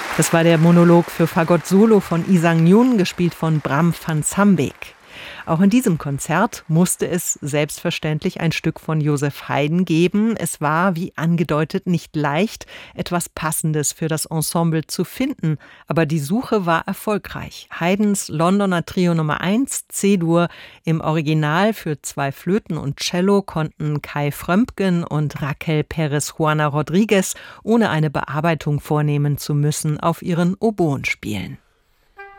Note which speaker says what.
Speaker 1: Das war der Monolog für Fagott Solo von Isang Njun, gespielt von Bram van Sambeek. Auch in diesem Konzert musste es selbstverständlich ein Stück von Joseph Haydn geben. Es war, wie angedeutet, nicht leicht, etwas Passendes für das Ensemble zu finden. Aber die Suche war erfolgreich. Haydns Londoner Trio Nummer 1, C-Dur, im Original für 2 Flöten und Cello konnten Kai Frömpgen und Raquel Pérez Juana Rodriguez, ohne eine Bearbeitung vornehmen zu müssen, auf ihren Oboen spielen.